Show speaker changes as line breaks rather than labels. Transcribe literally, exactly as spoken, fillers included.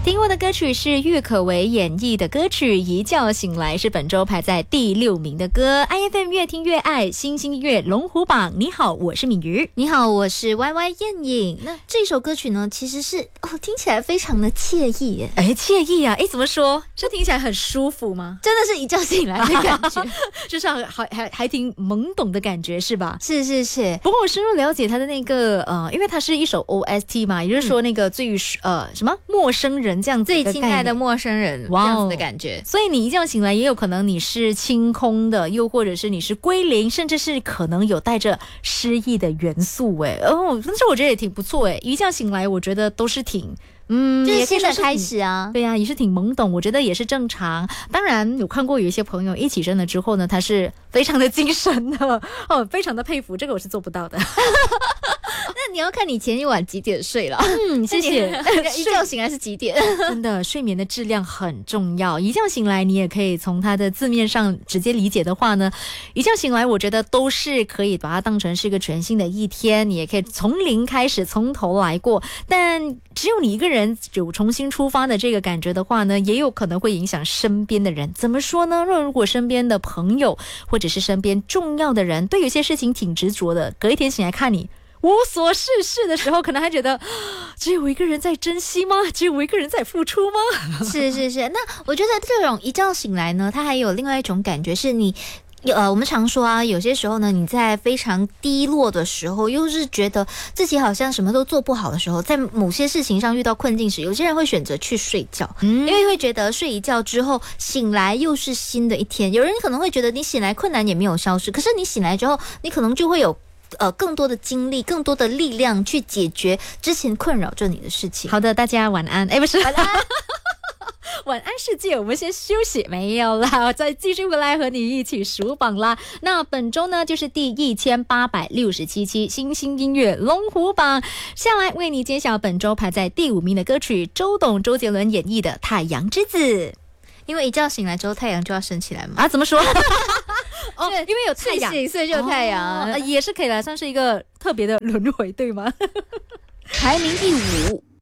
听过的歌曲是郁可唯演绎的歌曲《一觉醒来》，是本周排在第六名的歌。I F M 越听越爱，新星音乐龙虎榜。你好，我是敏瑜。
你好，我是 Y Y 燕颖。那这首歌曲呢，其实是哦，听起来非常的惬意耶。
哎，惬意啊！哎，怎么说？是听起来很舒服吗？
真的是一觉醒来的感觉，
就是还还还挺懵懂的感觉，是吧？
是是是。
不过我深入了解它的那个呃，因为它是一首 O S T 嘛，也就是说那个最、嗯、呃什么陌生人这样子
最亲爱的陌生人这样子的感觉。
所以你一觉醒来，也有可能你是清空的，又或者是你是归零，甚至是可能有带着诗意的元素。哎哦，但是我觉得也挺不错哎，一觉醒来，我觉得都是挺。嗯，
就是新的开始啊，
对呀、啊，也是挺懵懂，我觉得也是正常。当然，有看过有一些朋友一起身了之后呢，他是非常的精神的哦，非常的佩服，这个我是做不到的。
那你要看你前一晚几点睡了。
嗯，谢谢。
一觉醒来是几点？
真的，睡眠的质量很重要。一觉醒来，你也可以从它的字面上直接理解的话呢，一觉醒来，我觉得都是可以把它当成是一个全新的一天，你也可以从零开始，从头来过。但只有你一个人有重新出发的这个感觉的话呢，也有可能会影响身边的人。怎么说呢？如果身边的朋友或者是身边重要的人对有些事情挺执着的，隔一天醒来看你无所事事的时候，可能还觉得只有我一个人在珍惜吗？只有我一个人在付出吗？
是是是。那我觉得这种一觉醒来呢，它还有另外一种感觉，是你呃，我们常说啊，有些时候呢，你在非常低落的时候，又是觉得自己好像什么都做不好的时候，在某些事情上遇到困境时，有些人会选择去睡觉，嗯，因为会觉得睡一觉之后醒来又是新的一天。有人可能会觉得你醒来困难也没有消失，可是你醒来之后，你可能就会有呃，更多的精力，更多的力量去解决之前困扰着你的事情。
好的，大家晚安。哎，不是，
晚安。
晚安世界，我们先休息，没有啦，再继续回来和你一起数榜啦。那本周呢，就是第一千八百六十七期新星音乐龙虎榜，下来为你揭晓本周排在第五名的歌曲，周董、周杰伦演绎的《太阳之子》。
因为一觉醒来之后，太阳就要升起来嘛。
啊，怎么说？哦，因为有太阳，
所以就有太阳、
哦，也是可以来算是一个特别的轮回，对吗？
排名第五。